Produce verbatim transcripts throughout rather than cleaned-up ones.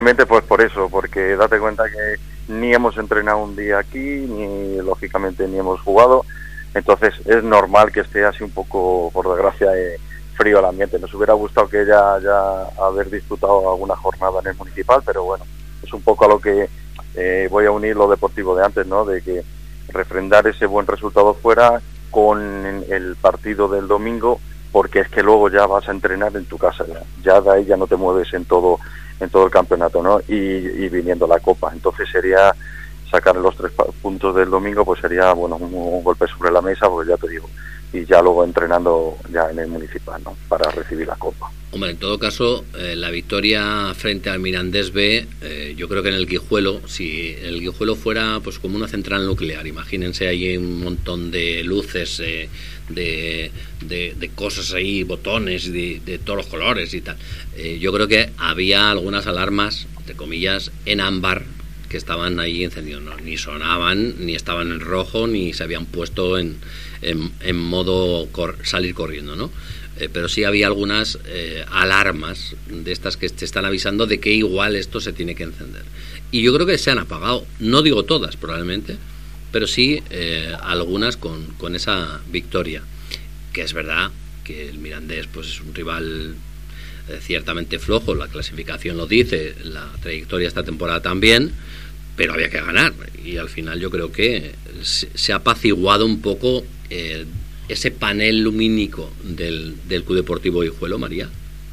Pues por eso, porque date cuenta que ni hemos entrenado un día aquí, ni lógicamente ni hemos jugado, entonces es normal que esté así un poco, por desgracia, eh, frío el ambiente. Nos hubiera gustado que ya, ya haber disputado alguna jornada en el municipal, pero bueno, es un poco a lo que eh, voy a unir lo deportivo de antes, ¿no? De que refrendar ese buen resultado fuera con el partido del domingo, porque es que luego ya vas a entrenar en tu casa, ya, ya de ahí ya no te mueves en todo en todo el campeonato, ¿no? Y, y viniendo la Copa. Entonces sería sacar los tres puntos del domingo, pues sería, bueno, un, un golpe sobre la mesa, porque ya te digo, y ya luego entrenando ya en el municipal, ¿no? Para recibir la Copa. Hombre, en todo caso, eh, la victoria frente al Mirandés B, eh, yo creo que en el Guijuelo, si el Guijuelo fuera pues como una central nuclear, imagínense ahí un montón de luces, eh, de, de, de cosas ahí, botones de, de todos los colores y tal. Eh, yo creo que había algunas alarmas, entre comillas, en ámbar, que estaban ahí encendidos, ¿no? Ni sonaban, ni estaban en rojo, ni se habían puesto en, en, en modo cor- salir corriendo, ¿no? Eh, pero sí había algunas eh, alarmas de estas que te están avisando de que igual esto se tiene que encender. Y yo creo que se han apagado, no digo todas probablemente, pero sí eh, algunas con, con esa victoria, que es verdad que el Mirandés pues es un rival eh, ciertamente flojo, la clasificación lo dice, la trayectoria esta temporada también, pero había que ganar, y al final yo creo que se, se ha apaciguado un poco eh, ese panel lumínico del, del Club Deportivo Guijuelo, María.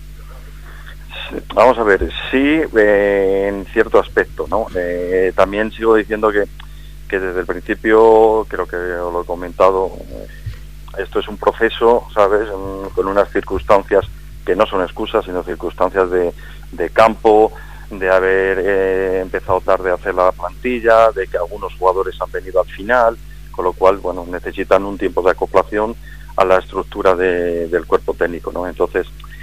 Vamos a ver, sí, eh, en cierto aspecto, ¿no? Eh, también sigo diciendo que, que desde el principio, creo que os lo he comentado, eh, esto es un proceso, ¿sabes?, en, con unas circunstancias que no son excusas, sino circunstancias de, de campo, de haber eh, empezado tarde a hacer la plantilla, de que algunos jugadores han venido al final, con lo cual, bueno, necesitan un tiempo de acoplación a la estructura de, del cuerpo técnico, ¿no? Entonces,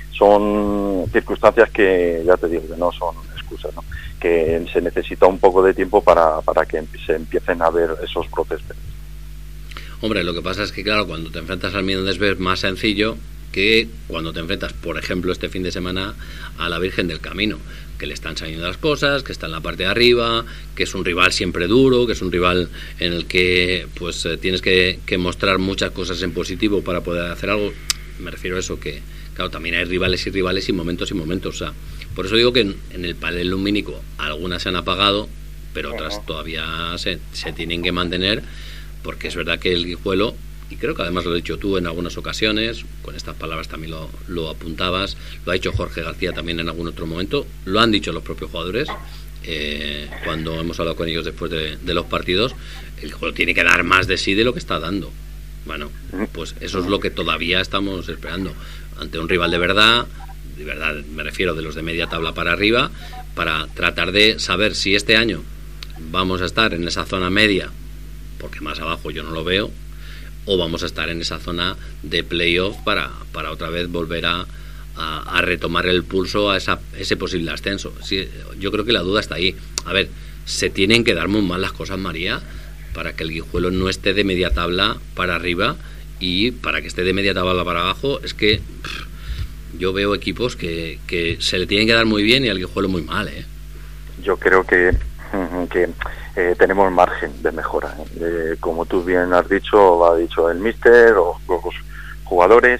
son circunstancias que, ya te digo, que no son excusas, ¿no? Que se necesita un poco de tiempo para, para que se empiecen a ver esos procesos. Hombre, lo que pasa es que, claro, cuando te enfrentas al Mirandés B es más sencillo que cuando te enfrentas, por ejemplo, este fin de semana a la Virgen del Camino, que le están saliendo las cosas, que está en la parte de arriba, que es un rival siempre duro, que es un rival en el que pues eh, tienes que, que mostrar muchas cosas en positivo para poder hacer algo. Me refiero a eso, que claro, también hay rivales y rivales y momentos y momentos. O sea, por eso digo que en, en el panel lumínico algunas se han apagado, pero otras uh-huh. todavía se, se tienen que mantener, porque es verdad que el Guijuelo, y creo que además lo has dicho tú en algunas ocasiones, con estas palabras también lo, lo apuntabas, lo ha dicho Jorge García también en algún otro momento, lo han dicho los propios jugadores, eh, cuando hemos hablado con ellos después de, de los partidos, el Guijuelo tiene que dar más de sí de lo que está dando. Bueno, pues eso es lo que todavía estamos esperando, ante un rival de verdad, de verdad me refiero de los de media tabla para arriba, para tratar de saber si este año vamos a estar en esa zona media, porque más abajo yo no lo veo, o vamos a estar en esa zona de playoff para, para otra vez volver a, a, a retomar el pulso a esa, ese posible ascenso. Sí, yo creo que la duda está ahí. A ver, se tienen que dar muy mal las cosas, María, para que el Guijuelo no esté de media tabla para arriba, y para que esté de media tabla para abajo es que pff, yo veo equipos que, que se le tienen que dar muy bien y al Guijuelo muy mal, ¿eh? Yo creo que, que eh, tenemos margen de mejora, ¿eh? Eh, como tú bien has dicho, lo ha dicho el míster o los jugadores,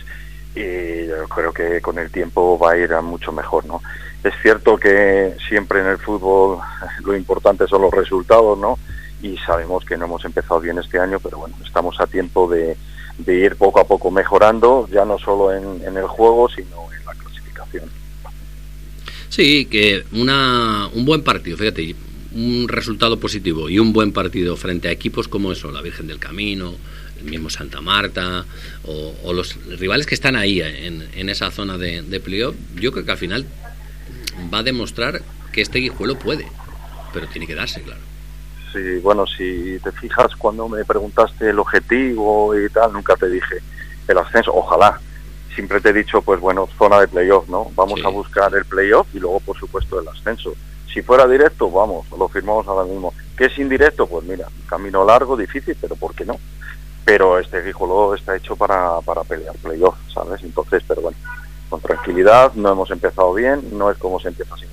y yo creo que con el tiempo va a ir a mucho mejor, ¿no? Es cierto que siempre en el fútbol lo importante son los resultados, ¿no? Y sabemos que no hemos empezado bien este año, pero bueno, estamos a tiempo de, de ir poco a poco mejorando, ya no solo en, en el juego, sino en la clasificación. Sí, que una un buen partido, fíjate, un resultado positivo y un buen partido frente a equipos como eso, la Virgen del Camino, el mismo Santa Marta, o, o los rivales que están ahí en, en esa zona de, de playoff, yo creo que al final va a demostrar que este Guijuelo puede, pero tiene que darse, claro. Sí, bueno, si te fijas, cuando me preguntaste el objetivo y tal, nunca te dije el ascenso, ojalá. Siempre te he dicho, pues bueno, zona de playoff, ¿no? Vamos sí. a buscar el playoff y luego, por supuesto, el ascenso. Si fuera directo, vamos, lo firmamos ahora mismo. ¿Qué es indirecto? Pues mira, camino largo, difícil, pero ¿por qué no? Pero este Guijuelo está hecho para, para pelear playoff, ¿sabes? Entonces, pero bueno, con tranquilidad, no hemos empezado bien, no es como se empieza, sino como se acaba.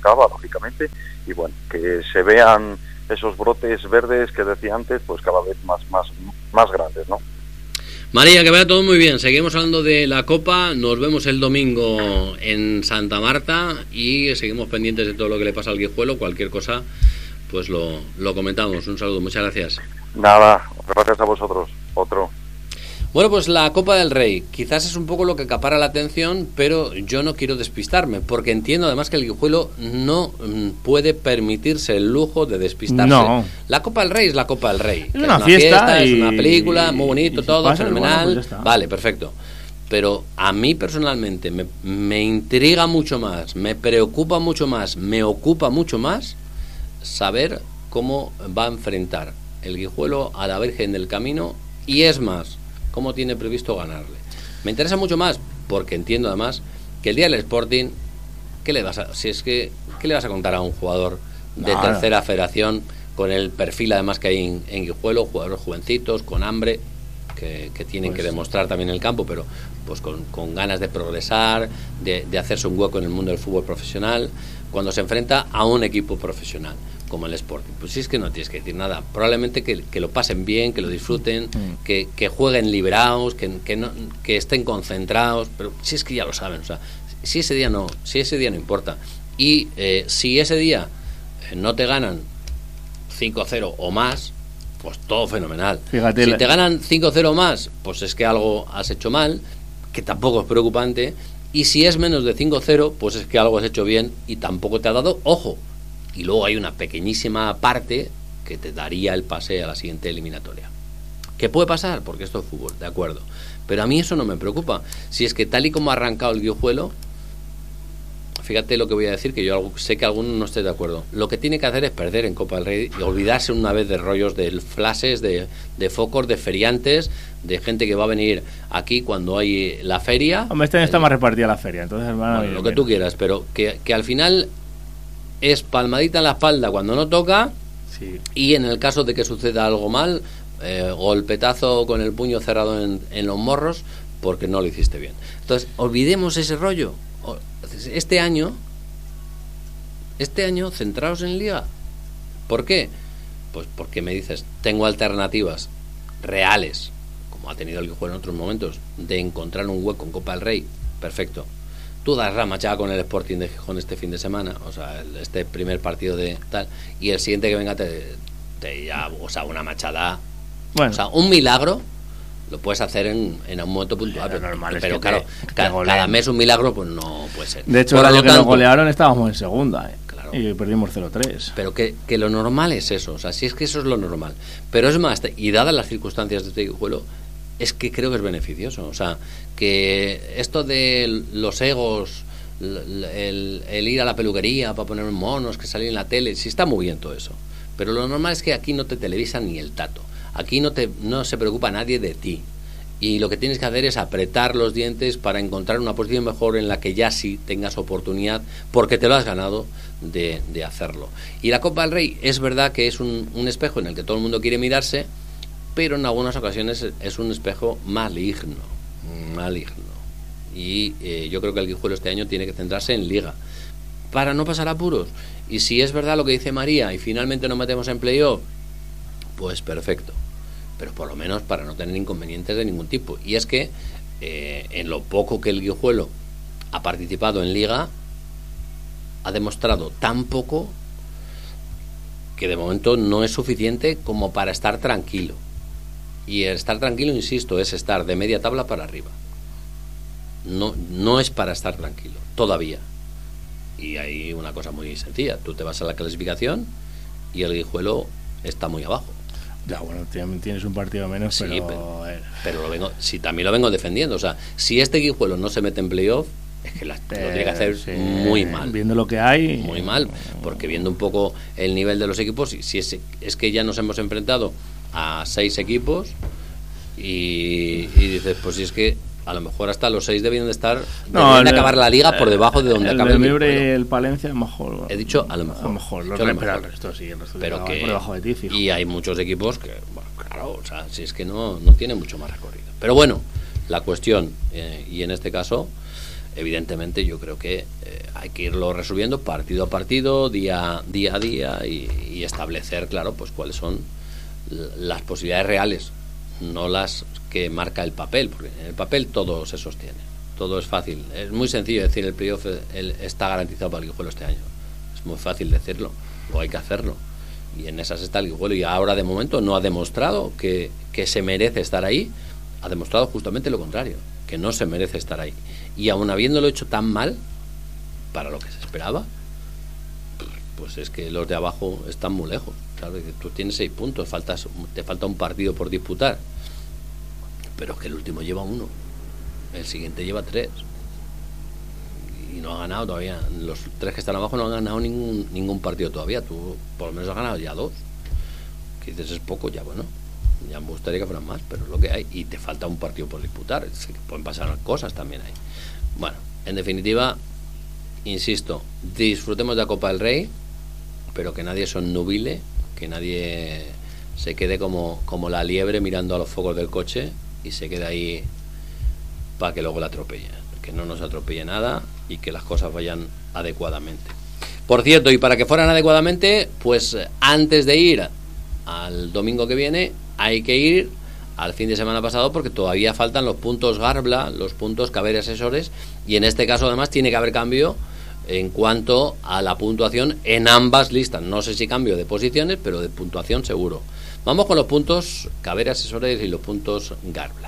Cava, lógicamente, y bueno, que se vean esos brotes verdes que decía antes, pues cada vez más, más, más grandes, ¿no? María, que vaya todo muy bien. Seguimos hablando de la Copa. Nos vemos el domingo en Santa Marta y seguimos pendientes de todo lo que le pasa al Guijuelo. Cualquier cosa, pues lo, lo comentamos. Un saludo, muchas gracias. Nada, gracias a vosotros. Otro. Bueno, pues la Copa del Rey quizás es un poco lo que acapara la atención, pero yo no quiero despistarme, porque entiendo además que el Guijuelo no puede permitirse el lujo de despistarse. No. La Copa del Rey es la Copa del Rey. Es que una, es una fiesta, fiesta, y, es una película, muy bonito, si todo, pasa, fenomenal. bueno, pues vale, perfecto. Pero a mí personalmente me, me intriga mucho más, me preocupa mucho más, me ocupa mucho más saber cómo va a enfrentar el Guijuelo a la Virgen del Camino, y es más, cómo tiene previsto ganarle. Me interesa mucho más porque entiendo además que el día del Sporting, ¿qué le vas a, si es que, ¿qué le vas a contar a un jugador de Nada. tercera federación con el perfil además que hay en, en Guijuelo, jugadores jovencitos, con hambre, que, que tienen pues, que demostrar también en el campo, pero pues con, con ganas de progresar, de, de hacerse un hueco en el mundo del fútbol profesional, cuando se enfrenta a un equipo profesional como el Sporting? Pues sí, es que no tienes que decir nada. Probablemente que, que lo pasen bien, que lo disfruten, mm. que, que jueguen liberados, que, que, no, que estén concentrados, pero si es que ya lo saben, o sea, si ese día no, si ese día no importa. Y eh, si ese día eh, no te ganan cinco cero o más, pues todo fenomenal. Fíjate, si la... te ganan cinco cero o más, pues es que algo has hecho mal, que tampoco es preocupante. Y si es menos de cinco cero, pues es que algo has hecho bien y tampoco te ha dado, ojo. Y luego hay una pequeñísima parte que te daría el pase a la siguiente eliminatoria. ¿Qué puede pasar? Porque esto es fútbol, de acuerdo. Pero a mí eso no me preocupa. Si es que tal y como ha arrancado el Guijuelo, fíjate lo que voy a decir, que yo sé que alguno no esté de acuerdo. Lo que tiene que hacer es perder en Copa del Rey y olvidarse una vez de rollos de flashes, de, de focos, de feriantes, de gente que va a venir aquí cuando hay la feria. Hombre, este año está más repartida la feria, entonces van a bueno, lo que tú quieras, pero que, que al final es palmadita en la espalda cuando no toca, sí. Y en el caso de que suceda algo mal, eh, golpetazo con el puño cerrado en, en los morros porque no lo hiciste bien. Entonces, olvidemos ese rollo. Este año, este año centraos en Liga. ¿Por qué? Pues porque me dices, tengo alternativas reales, como ha tenido el Guijuelo en otros momentos, de encontrar un hueco en Copa del Rey. Perfecto. Tú das la machada con el Sporting de Gijón este fin de semana, o sea, este primer partido de tal, y el siguiente que venga te, te ya, o sea, una machada, bueno. O sea, un milagro lo puedes hacer en, en un momento puntual, pero, normal pero claro, te, ca, te cada mes un milagro pues no puede ser. De hecho, el año que nos golearon estábamos en segunda, ¿eh? Claro. Y perdimos cero tres. Pero que, que lo normal es eso, o sea, si es que eso es lo normal. Pero es más, y dadas las circunstancias de este juego, es que creo que es beneficioso. O sea, que esto de los egos, el, el, el ir a la peluquería para poner monos, que salir en la tele, sí está muy bien todo eso. Pero lo normal es que aquí no te televisan ni el tato. Aquí no, te, no se preocupa nadie de ti. Y lo que tienes que hacer es apretar los dientes para encontrar una posición mejor en la que ya sí tengas oportunidad, porque te lo has ganado de, de hacerlo. Y la Copa del Rey es verdad que es un, un espejo en el que todo el mundo quiere mirarse, pero en algunas ocasiones es un espejo maligno, maligno. Y eh, yo creo que el Guijuelo este año tiene que centrarse en Liga, para no pasar apuros. Y si es verdad lo que dice María y finalmente nos metemos en playoff, pues perfecto. Pero por lo menos para no tener inconvenientes de ningún tipo. Y es que eh, en lo poco que el Guijuelo ha participado en Liga, ha demostrado tan poco que de momento no es suficiente como para estar tranquilo. Y el estar tranquilo, insisto, es estar de media tabla para arriba. No, no es para estar tranquilo, todavía. Y hay una cosa muy sencilla. Tú te vas a la clasificación y el Guijuelo está muy abajo. Ya, bueno, tienes un partido menos, sí, pero... pero... Pero lo vengo, sí, también lo vengo defendiendo. O sea, si este Guijuelo no se mete en playoff, es que la, eh, lo tiene que hacer sí, muy mal. Viendo lo que hay... Muy mal, porque viendo un poco el nivel de los equipos, si, si es, es que ya nos hemos enfrentado a seis equipos y, y dices, pues si es que a lo mejor hasta los seis debían de estar, no, debían de acabar la liga por debajo de donde acaba el Libre y el Palencia, mejor. He dicho a lo mejor. A lo mejor, lo lo mejor. Pero el resto sí, el resto pero que, por debajo de ti, fijo. Y hay muchos equipos que, bueno, claro, o sea, si es que no, no tiene mucho más recorrido. Pero bueno, la cuestión, eh, y en este caso, evidentemente yo creo que eh, hay que irlo resolviendo partido a partido, día, día a día y, y establecer, claro, pues cuáles son las posibilidades reales, no las que marca el papel, porque en el papel todo se sostiene, todo es fácil, es muy sencillo decir el playoff el, está garantizado para el Guijuelo este año, es muy fácil decirlo, o hay que hacerlo, y en esas está el Guijuelo, y ahora de momento no ha demostrado que, que se merece estar ahí, ha demostrado justamente lo contrario, que no se merece estar ahí, y aun habiéndolo hecho tan mal para lo que se esperaba, pues es que los de abajo están muy lejos. Claro, tú tienes seis puntos, faltas, te falta un partido por disputar, pero es que el último lleva uno, el siguiente lleva tres y no ha ganado todavía. Los tres que están abajo no han ganado ningún ningún partido todavía. Tú por lo menos has ganado ya dos, que dices es poco, ya bueno, ya me gustaría que fueran más, pero es lo que hay, y te falta un partido por disputar, es que pueden pasar cosas también ahí. Bueno, en definitiva, insisto, disfrutemos de la Copa del Rey, pero que nadie se onnubile, que nadie se quede como, como la liebre mirando a los focos del coche y se quede ahí para que luego la atropelle, que no nos atropelle nada y que las cosas vayan adecuadamente. Por cierto, y para que fueran adecuadamente, pues antes de ir al domingo que viene hay que ir al fin de semana pasado, porque todavía faltan los puntos Garbla, los puntos Caber Asesores, y en este caso además tiene que haber cambio en cuanto a la puntuación en ambas listas. No sé si cambio de posiciones, pero de puntuación seguro. Vamos con los puntos Caber Asesores y los puntos Garbla.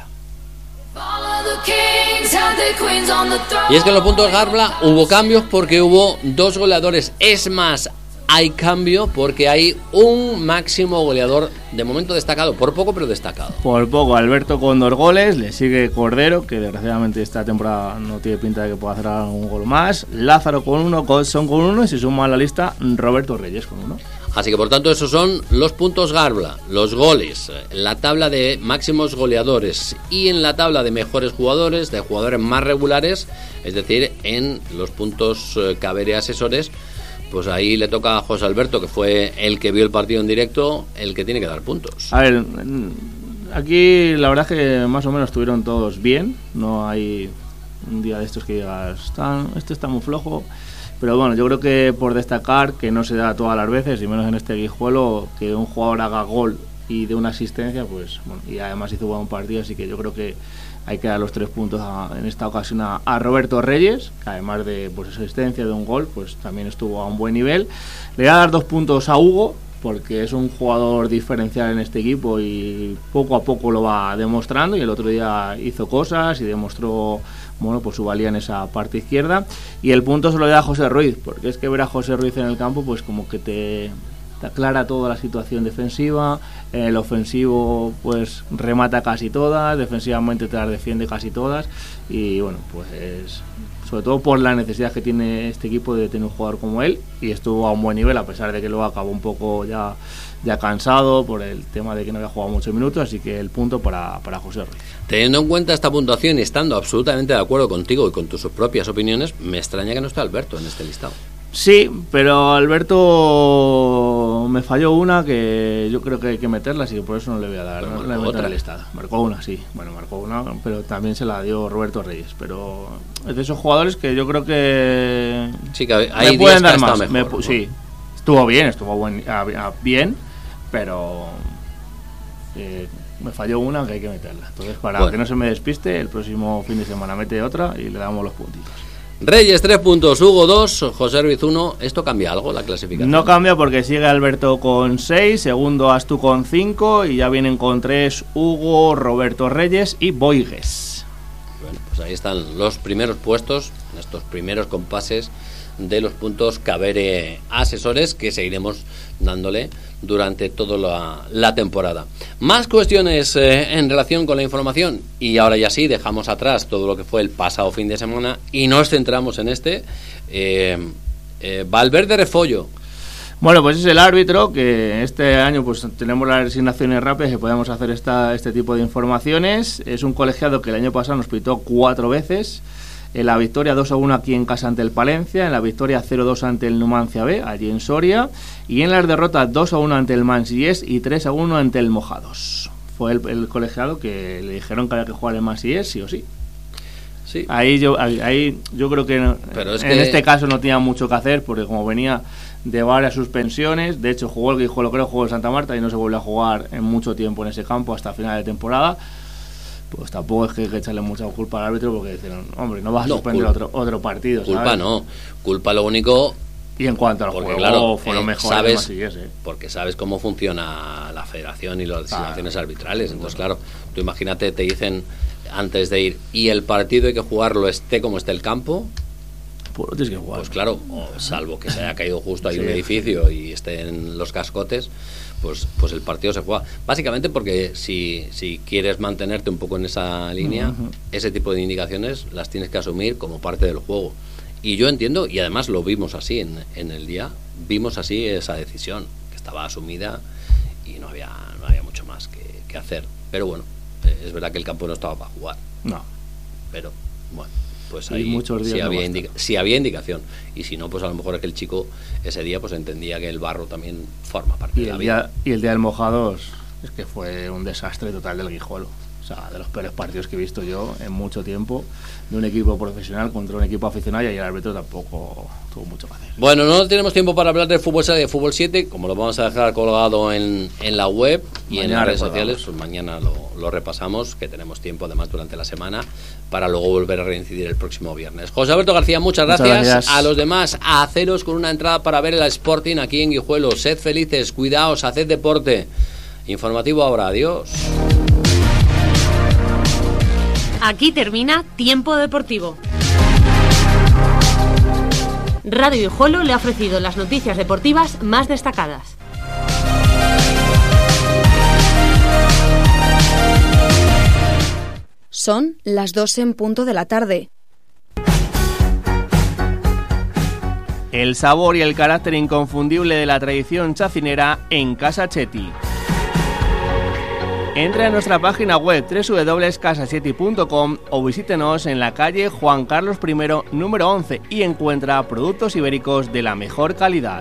Y es que en los puntos Garbla hubo cambios porque hubo dos goleadores. Es más, hay cambio porque hay un máximo goleador de momento destacado, por poco pero destacado. Por poco, Alberto con dos goles, le sigue Cordero, que desgraciadamente esta temporada no tiene pinta de que pueda hacer algún gol más, Lázaro con uno, Godson con uno y se suma a la lista Roberto Reyes con uno. Así que por tanto esos son los puntos Garbla, los goles, la tabla de máximos goleadores y en la tabla de mejores jugadores, de jugadores más regulares, es decir, en los puntos Caber Asesores. Pues ahí le toca a José Alberto, que fue el que vio el partido en directo, el que tiene que dar puntos. A ver, aquí la verdad es que más o menos estuvieron todos bien. No hay un día de estos que digas, están, este está muy flojo. Pero bueno, yo creo que por destacar, que no se da todas las veces, y menos en este Guijuelo, que un jugador haga gol y de una asistencia, pues bueno, y además hizo buen partido, así que yo creo que hay que dar los tres puntos a, en esta ocasión a, a Roberto Reyes, que además de pues, asistencia de un gol, pues también estuvo a un buen nivel. Le voy a dar dos puntos a Hugo, porque es un jugador diferencial en este equipo y poco a poco lo va demostrando, y el otro día hizo cosas y demostró bueno, pues su valía en esa parte izquierda. Y el punto se lo da a José Ruiz, porque es que ver a José Ruiz en el campo pues como que te... te aclara toda la situación defensiva, el ofensivo pues remata casi todas, defensivamente te las defiende casi todas, y bueno, pues sobre todo por la necesidad que tiene este equipo de tener un jugador como él, y estuvo a un buen nivel a pesar de que luego acabó un poco ya, ya cansado por el tema de que no había jugado muchos minutos, así que el punto para, para José Ruiz. Teniendo en cuenta esta puntuación y estando absolutamente de acuerdo contigo y con tus propias opiniones, me extraña que no esté Alberto en este listado. Sí, pero Alberto me falló una que yo creo que hay que meterla, así que por eso no le voy a dar, no le voy a meter listado. Marcó una, sí, bueno, marcó una, pero también se la dio Roberto Reyes, pero es de esos jugadores que yo creo que sí, que hay me pueden dar más. Mejor, me, ¿no? Sí, estuvo bien, estuvo buen, a, a, bien, pero eh, me falló una que hay que meterla. Entonces, para bueno. que no se me despiste, el próximo fin de semana mete otra y le damos los puntitos. Reyes tres puntos, Hugo dos, José Ruiz uno. ¿Esto cambia algo la clasificación? No cambia porque sigue Alberto con seis, segundo Astu con cinco y ya vienen con tres Hugo, Roberto Reyes y Boigues. Bueno, pues ahí están los primeros puestos, estos primeros compases de los puntos Caber Asesores, que seguiremos dándole durante toda la, la temporada. Más cuestiones eh, en relación con la información, y ahora ya sí dejamos atrás todo lo que fue el pasado fin de semana y nos centramos en este. eh, eh, Valverde Refollo. Bueno, pues es el árbitro que este año pues tenemos las designaciones rápidas y podemos hacer esta, este tipo de informaciones. Es un colegiado que el año pasado nos pitó cuatro veces. En la victoria dos a uno aquí en casa ante el Palencia, en la victoria cero dos ante el Numancia B, allí en Soria, y en las derrotas dos a uno ante el Mansies y tres a uno ante el Mojados. Fue el, el colegiado que le dijeron que había que jugar el Mansies sí o sí. Sí. Ahí yo ahí, ahí yo creo que, no, Pero es en que... este caso no tenía mucho que hacer, porque como venía de varias suspensiones, de hecho jugó el Guijuelo, creo, jugó el Santa Marta y no se volvió a jugar en mucho tiempo en ese campo hasta final de temporada. Pues tampoco es que hay que echarle mucha culpa al árbitro, porque dicen, hombre, no vas a no, suspender culpa, otro otro partido, culpa ¿sabes? no, culpa lo único. Y en cuanto al porque, juego, claro, fueron eh, mejores sabes, Masillas, ¿eh? porque sabes cómo funciona la federación y las designaciones claro. arbitrales. Entonces, claro, tú imagínate, te dicen antes de ir, y el partido hay que jugarlo esté como esté el campo. Pues, tienes que jugar. Pues claro, o salvo que se haya caído justo ahí sí. un edificio y estén los cascotes, pues pues el partido se juega. Básicamente porque si, si quieres mantenerte un poco en esa línea, uh-huh. ese tipo de indicaciones las tienes que asumir como parte del juego. Y yo entiendo, y además lo vimos así en, en el día, vimos así esa decisión, que estaba asumida y no había, no había mucho más que, que hacer. Pero bueno, eh, es verdad que el campo no estaba para jugar. No. Pero bueno, pues y ahí muchos días sí, no había basta. indica- sí había indicación. Y si no, pues a lo mejor es que el chico ese día pues entendía que el barro también forma parte Y de la el, vida. día, y el día del Mojados es que fue un desastre total del Guijuelo. O sea, de los peores partidos que he visto yo en mucho tiempo, de un equipo profesional contra un equipo aficionado, y el árbitro tampoco tuvo mucho que hacer. Bueno, no tenemos tiempo para hablar del fútbol sala y de fútbol siete, como lo vamos a dejar colgado en, en la web y Mañana en las redes recordamos. sociales, pues mañana lo, lo repasamos, que tenemos tiempo además durante la semana para luego volver a reincidir el próximo viernes. José Alberto García, muchas gracias. Muchas gracias. A los demás, a haceros con una entrada para ver el Sporting aquí en Guijuelo. Sed felices, cuidaos, haced deporte. Informativo ahora, adiós. Aquí termina Tiempo Deportivo. Radio Guijuelo le ha ofrecido las noticias deportivas más destacadas. Son las dos en punto de la tarde. El sabor y el carácter inconfundible de la tradición chacinera en Casa Chetti. Entra en nuestra página web doble u doble u doble u punto casa chetti punto com o visítenos en la calle Juan Carlos primero, número once, y encuentra productos ibéricos de la mejor calidad.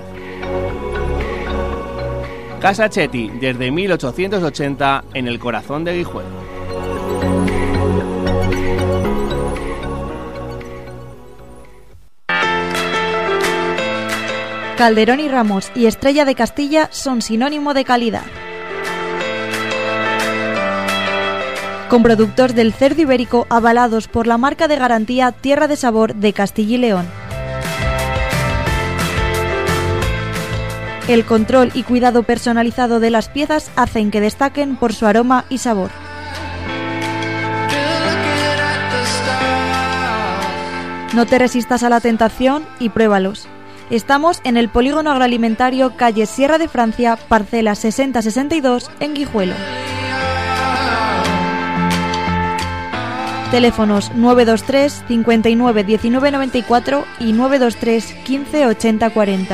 Casa Chetti, desde mil ochocientos ochenta, en el corazón de Guijuelo. Calderón y Ramos y Estrella de Castilla son sinónimo de calidad. Con productos del cerdo ibérico avalados por la marca de garantía Tierra de Sabor de Castilla y León. El control y cuidado personalizado de las piezas hacen que destaquen por su aroma y sabor. No te resistas a la tentación y pruébalos. Estamos en el Polígono Agroalimentario, calle Sierra de Francia, parcela sesenta sesenta y dos, en Guijuelo. Teléfonos nueve dos tres cincuenta y nueve diecinueve noventa y cuatro y nueve dos tres quince ochenta cuarenta.